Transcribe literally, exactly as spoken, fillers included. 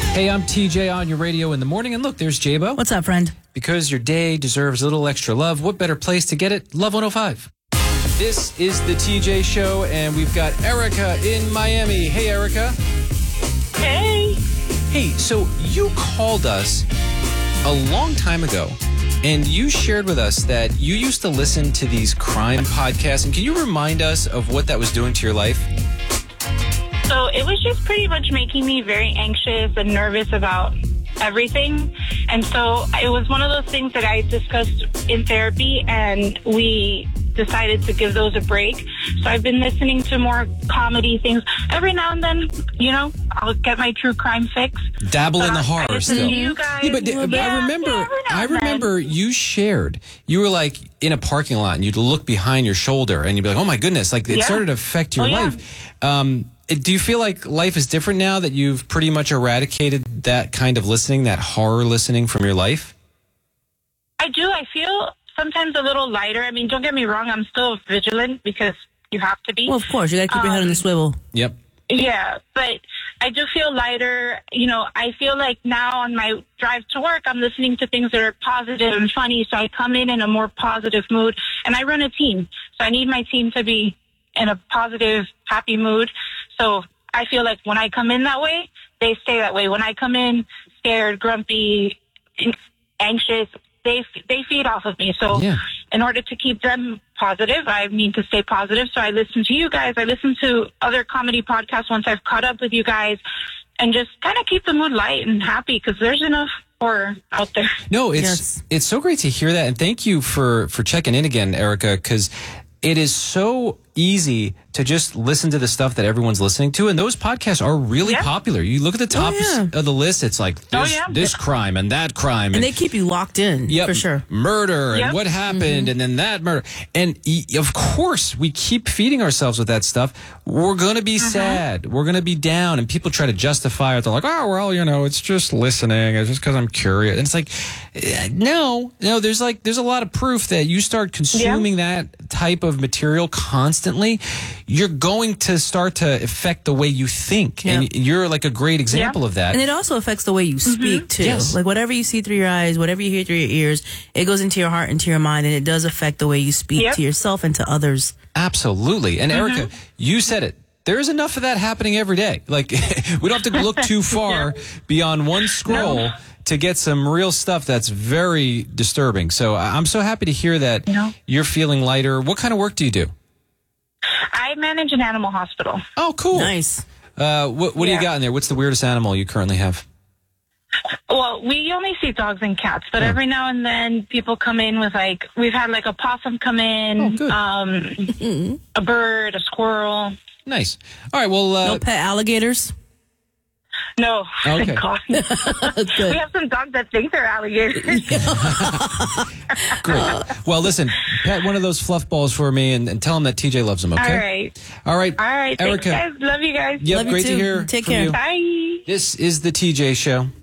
Hey, I'm T J on your radio in the morning. And look, there's J-Bo. What's up, friend? Because your day deserves a little extra love, what better place to get it? Love one oh five. This is the T J Show, and we've got Erica in Miami. Hey, Erica. Hey. Hey, so you called us a long time ago, and you shared with us that you used to listen to these crime podcasts. And can you remind us of what that was doing to your life? So it was just pretty much making me very anxious and nervous about everything. And so it was one of those things that I discussed in therapy, and we decided to give those a break. So I've been listening to more comedy things. Every now and then, you know, I'll get my true crime fix. Dabble in the horror I listen still. to you guys. Yeah, but Yeah, I remember, yeah, every now I and then. remember you shared. You were like in a parking lot, and you'd look behind your shoulder, and you'd be like, "Oh my goodness!" Like it Yeah. started to affect your Oh, yeah. life. Um, do you feel like life is different now that you've pretty much eradicated that kind of listening, that horror listening from your life? I do. I feel sometimes a little lighter. I mean, don't get me wrong. I'm still vigilant because you have to be. Well, of course, you got to keep your head on the Um, swivel. Yep. Yeah, but I do feel lighter. You know, I feel like now on my drive to work, I'm listening to things that are positive and funny. So I come in in a more positive mood, and I run a team. So I need my team to be in a positive, happy mood. So I feel like when I come in that way, they stay that way. When I come in scared, grumpy, anxious, they they feed off of me. So Yeah. in order to keep them positive, I need to stay positive. So I listen to you guys. I listen to other comedy podcasts once I've caught up with you guys, and just kind of keep the mood light and happy because there's enough horror out there. No, it's Yes. it's so great to hear that, and thank you for for checking in again, Erica, because it is so easy to just listen to the stuff that everyone's listening to, and those podcasts are really Yeah. popular. You look at the top yeah. of the list; it's like Oh, this, yeah. this crime and that crime, And they keep you locked in, Yep, for sure. murder and Yep. what happened, and then that murder, and e- of course we keep feeding ourselves with that stuff. We're gonna be sad, we're gonna be down, and people try to justify it. They're like, "Oh, well, you know, it's just listening. It's just because I'm curious." And it's like, eh, no, no. There's like there's a lot of proof that you start consuming that type of material constantly, you're going to start to affect the way you think, Yeah. and you're like a great example Yeah. of that. And it also affects the way you speak, too. Yes. Like, whatever you see through your eyes, whatever you hear through your ears, it goes into your heart, into your mind, and it does affect the way you speak Yep. to yourself and to others. Absolutely. And Erica, you said it. There is enough of that happening every day. Like, we don't have to look too far beyond one scroll No. to get some real stuff that's very disturbing. So I- I'm so happy to hear that No. you're feeling lighter. What kind of work do you do? I manage an animal hospital. Oh, cool. Nice. Uh, what what do you Yeah. got in there? What's the weirdest animal you currently have? Well, we only see dogs and cats, but every now and then people come in with like, we've had like a possum come in, Oh, good. um, a bird, a squirrel. Nice. All right. Well, uh, No pet alligators? No, Okay. thank God. we have some dogs that think they're alligators. great. Well, listen, pet one of those fluff balls for me and, and tell them that T J loves them, okay? All right. All right. All right. Thanks, Erica. guys. Love you guys. Yep, Love you great to too. hear Take from care. you. Bye. This is the T J Show.